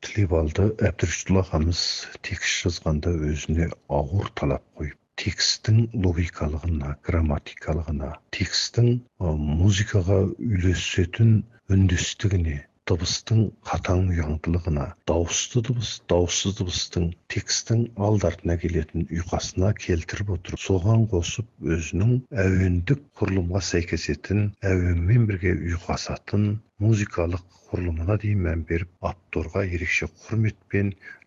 Тілебалды Әбдіріштұл ағамыз текст жазғанда өзіне ауыр талап қойып, текстің логикалығына, грамматикалығына, текстің музыкаға үйлесетін үндестігіне, дыбыстың қатаң ұяңдылығына, дауысты дыбыс, дауыссыз дыбыстың текстің алды-артына келетін ұйқасына келтіріп отырып, соған қосып өзінің әуендік құрылымға сәйкесетін, әуенмен бірге ұйқасатын музыкалық құрылымына дейін мән беріп, авторға ерекше құрметпен,